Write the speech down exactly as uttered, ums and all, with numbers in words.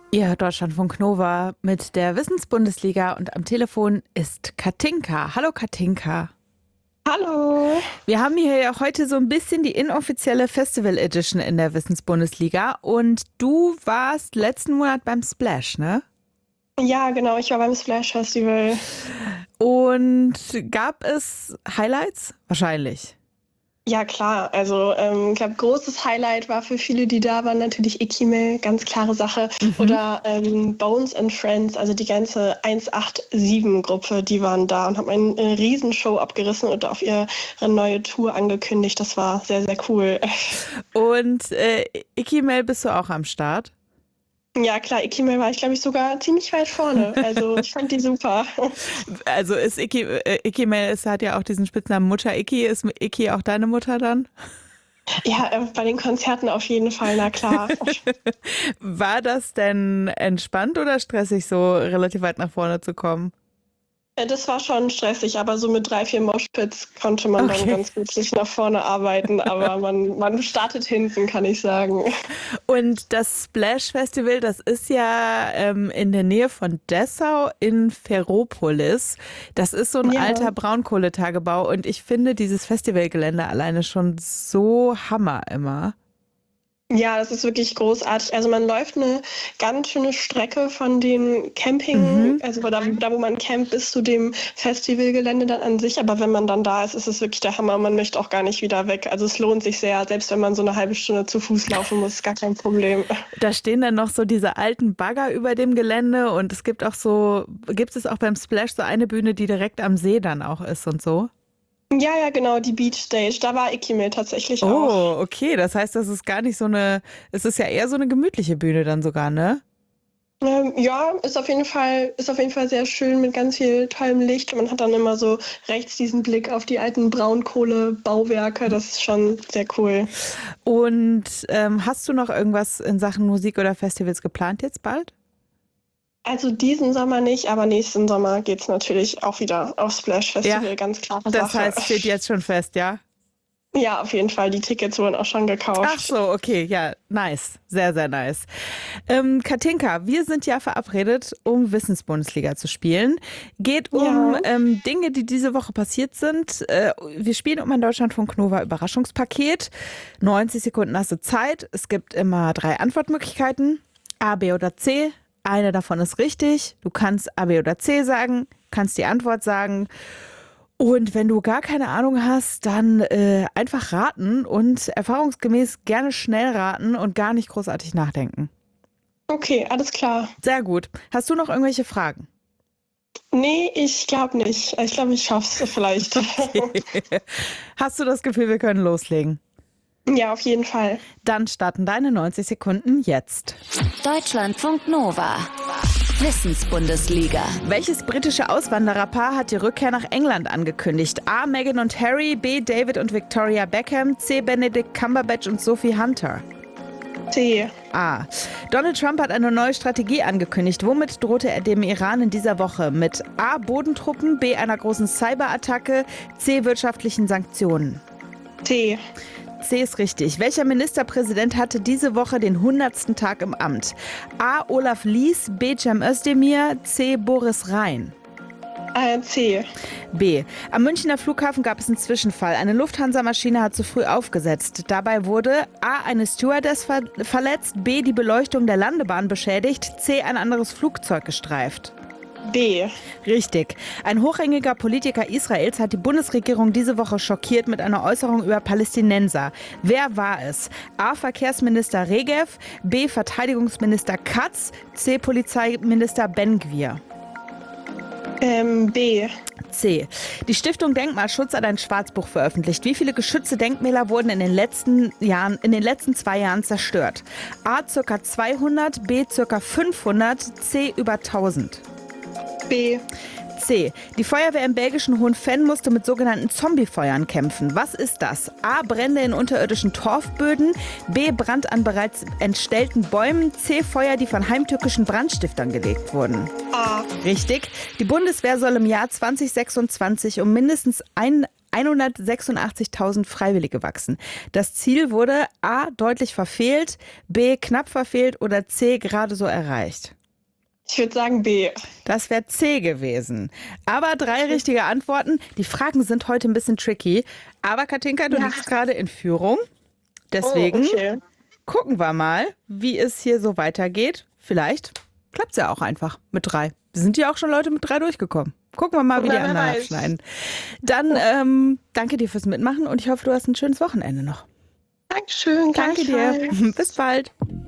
Ihr hört Deutschlandfunk Nova mit der Wissensbundesliga und am Telefon ist Katinka. Hallo Katinka. Hallo. Wir haben hier ja heute so ein bisschen die inoffizielle Festival Edition in der Wissensbundesliga und du warst letzten Monat beim Splash, ne? Ja, genau, ich war beim Splash Festival. Und gab es Highlights? Wahrscheinlich. Ja, klar. Also ähm, ich glaube, großes Highlight war für viele, die da waren, natürlich Ikimel, ganz klare Sache. Mhm. Oder ähm, Bones and Friends, also die ganze hundertsiebenundachtzig-Gruppe, die waren da und haben eine Riesenshow abgerissen und auf ihre neue Tour angekündigt. Das war sehr, sehr cool. Und äh, Ikimel, bist du auch am Start? Ja, klar, Ikimel war ich, glaube ich, sogar ziemlich weit vorne. Also ich fand die super. Also ist Iki, äh, Ikimel, es hat ja auch diesen Spitznamen Mutter Iki. Ist Iki auch deine Mutter dann? Ja, äh, bei den Konzerten auf jeden Fall, na klar. War das denn entspannt oder stressig, so relativ weit nach vorne zu kommen? Äh, Das war schon stressig, aber so mit drei, vier Moshpits konnte man Okay. dann ganz gut sich nach vorne arbeiten. Aber man, man startet hinten, kann ich sagen. Und das Splash Festival, das ist ja ähm, in der Nähe von Dessau in Ferropolis. Das ist so ein Ja. alter Braunkohletagebau und ich finde dieses Festivalgelände alleine schon so Hammer immer. Ja, das ist wirklich großartig. Also man läuft eine ganz schöne Strecke von den Camping, Mhm. also da, da wo man campt, bis zu dem Festivalgelände dann an sich. Aber wenn man dann da ist, ist es wirklich der Hammer. Man möchte auch gar nicht wieder weg. Also es lohnt sich sehr, selbst wenn man so eine halbe Stunde zu Fuß laufen muss, ist gar kein Problem. Da stehen dann noch so diese alten Bagger über dem Gelände und es gibt auch so, gibt es auch beim Splash so eine Bühne, die direkt am See dann auch ist und so? Ja, ja, genau, die Beach Stage. Da war Ikimel tatsächlich auch. Oh, okay. Das heißt, das ist gar nicht so eine, es ist ja eher so eine gemütliche Bühne dann sogar, ne? Ähm, ja, ist auf jeden Fall, ist auf jeden Fall sehr schön mit ganz viel tollem Licht. Man hat dann immer so rechts diesen Blick auf die alten Braunkohlebauwerke. Das ist schon sehr cool. Und ähm, hast du noch irgendwas in Sachen Musik oder Festivals geplant jetzt bald? Also diesen Sommer nicht, aber nächsten Sommer geht's natürlich auch wieder aufs Splash Festival. Ja, Ganz klare das Sache. heißt, steht jetzt schon fest, ja? Ja, auf jeden Fall. Die Tickets wurden auch schon gekauft. Ach so, okay, ja, nice, sehr, sehr nice. Ähm, Katinka, wir sind ja verabredet, um Wissensbundesliga zu spielen. Geht um Ja. ähm, Dinge, die diese Woche passiert sind. Äh, wir spielen um ein Deutschlandfunk Nova Überraschungspaket. neunzig Sekunden hast du Zeit. Es gibt immer drei Antwortmöglichkeiten, A, B oder C. Eine davon ist richtig. Du kannst A, B oder C sagen, kannst die Antwort sagen. Und wenn du gar keine Ahnung hast, dann äh, einfach raten und erfahrungsgemäß gerne schnell raten und gar nicht großartig nachdenken. Okay, alles klar. Sehr gut. Hast du noch irgendwelche Fragen? Nee, ich glaube nicht. Ich glaube, ich schaff's vielleicht. Hast du das Gefühl, wir können loslegen? Ja, auf jeden Fall. Dann starten deine neunzig Sekunden jetzt. Deutschlandfunk Nova. Wissensbundesliga. Welches britische Auswandererpaar hat die Rückkehr nach England angekündigt? A. Meghan und Harry, B. David und Victoria Beckham, C. Benedict Cumberbatch und Sophie Hunter. C. A. Donald Trump hat eine neue Strategie angekündigt. Womit drohte er dem Iran in dieser Woche? Mit A. Bodentruppen, B. einer großen Cyberattacke, C. wirtschaftlichen Sanktionen. C. C ist richtig. Welcher Ministerpräsident hatte diese Woche den hundertsten Tag im Amt? A. Olaf Lies, B. Cem Özdemir, C. Boris Rhein. Äh, C. B. Am Münchner Flughafen gab es einen Zwischenfall. Eine Lufthansa-Maschine hat zu früh aufgesetzt. Dabei wurde A. eine Stewardess ver- verletzt, B. die Beleuchtung der Landebahn beschädigt, C. ein anderes Flugzeug gestreift. B. Richtig. Ein hochrangiger Politiker Israels hat die Bundesregierung diese Woche schockiert mit einer Äußerung über Palästinenser. Wer war es? A. Verkehrsminister Regev, B. Verteidigungsminister Katz, C. Polizeiminister Ben-Gvir. Ähm, B. C. Die Stiftung Denkmalschutz hat ein Schwarzbuch veröffentlicht. Wie viele geschützte Denkmäler wurden in den letzten Jahren, in den letzten zwei Jahren zerstört? A. Circa zweihundert, B. Circa fünfhundert, C. Über tausend. B. C. Die Feuerwehr im belgischen Hohenfenn musste mit sogenannten Zombiefeuern kämpfen. Was ist das? A. Brände in unterirdischen Torfböden, B. Brand an bereits entstellten Bäumen, C. Feuer, die von heimtückischen Brandstiftern gelegt wurden. A. Richtig. Die Bundeswehr soll im Jahr zwanzig sechsundzwanzig um mindestens ein hundertsechsundachtzigtausend Freiwillige wachsen. Das Ziel wurde A, deutlich verfehlt, B, knapp verfehlt oder C, gerade so erreicht. Ich würde sagen B. Das wäre C gewesen. Aber drei richtige Antworten. Die Fragen sind heute ein bisschen tricky. Aber Katinka, du Ja. liegst gerade in Führung. Deswegen Oh, okay. gucken wir mal, wie es hier so weitergeht. Vielleicht klappt es ja auch einfach mit drei. Sind ja auch schon Leute mit drei durchgekommen. Gucken wir mal, wie Na, die wer anderen weiß. abschneiden. Dann ähm, danke dir fürs Mitmachen und ich hoffe, du hast ein schönes Wochenende noch. Dankeschön. Danke dir. gleichfalls. Bis bald.